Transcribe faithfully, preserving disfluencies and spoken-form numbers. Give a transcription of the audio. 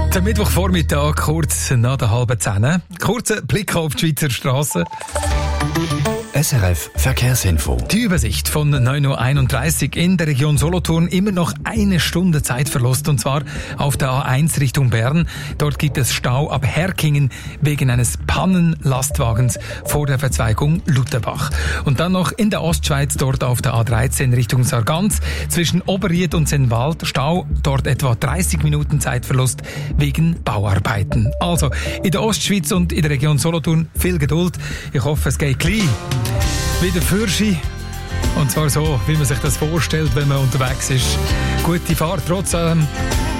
Der Mittwochvormittag, kurz nach der halben Zehn. Kurzer Blick auf die Schweizer Strassen. S R F Verkehrsinfo. Die Übersicht von neun Uhr einunddreißig in der Region Solothurn. Immer noch eine Stunde Zeitverlust, und zwar auf der A eins Richtung Bern. Dort gibt es Stau ab Herkingen wegen eines Pannenlastwagens vor der Verzweigung Lutherbach. Und dann noch in der Ostschweiz, dort auf der A dreizehn Richtung Sargans. Zwischen Oberried und Sennwald Stau, dort etwa dreißig Minuten Zeitverlust wegen Bauarbeiten. Also in der Ostschweiz und in der Region Solothurn viel Geduld. Ich hoffe, es geht gleich wieder Fürschi. Und zwar so, wie man sich das vorstellt, wenn man unterwegs ist. Gute Fahrt trotzdem.